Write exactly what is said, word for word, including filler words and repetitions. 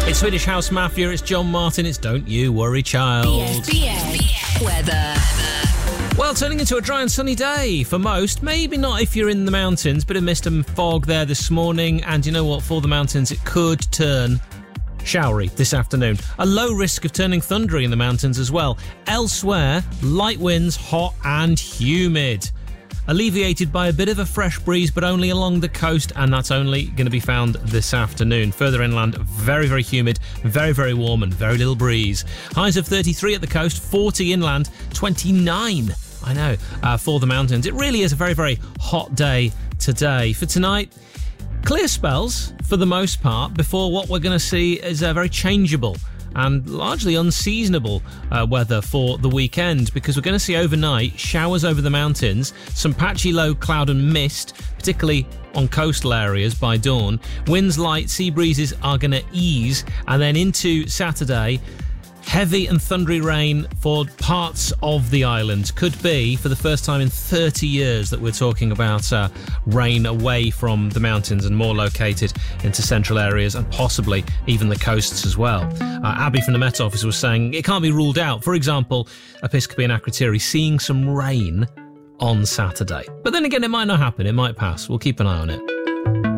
It's Swedish House Mafia, it's John Martin, it's Don't You Worry Child. B S B S weather. Well, turning into a dry and sunny day for most. Maybe not if you're in the mountains. Bit of mist and fog there this morning. And you know what? For the mountains, it could turn showery this afternoon. A low risk of turning thundery in the mountains as well. Elsewhere, light winds, hot and humid. Alleviated by a bit of a fresh breeze, but only along the coast, and that's only going to be found this afternoon. Further inland, very, very humid, very, very warm and very little breeze. Highs of thirty-three at the coast, forty inland, twenty-nine, I know, uh, for the mountains. It really is a very, very hot day today. For tonight, clear spells for the most part before what we're going to see is a very changeable and largely unseasonable uh, weather for the weekend, because we're going to see overnight showers over the mountains, some patchy low cloud and mist, particularly on coastal areas by dawn. Winds light, sea breezes are going to ease, and then into Saturday, heavy and thundery rain for parts of the island. Could be, for the first time in thirty years, that we're talking about uh, rain away from the mountains and more located into central areas and possibly even the coasts as well. Uh, Abby from the Met Office was saying it can't be ruled out. For example, Episcopi and Akrotiri seeing some rain on Saturday. But then again, it might not happen. It might pass. We'll keep an eye on it.